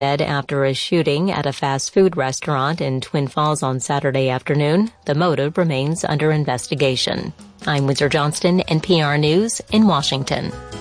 dead after a shooting at a fast food restaurant in Twin Falls on Saturday afternoon. The motive remains under investigation. I'm Windsor Johnston, NPR News in Washington.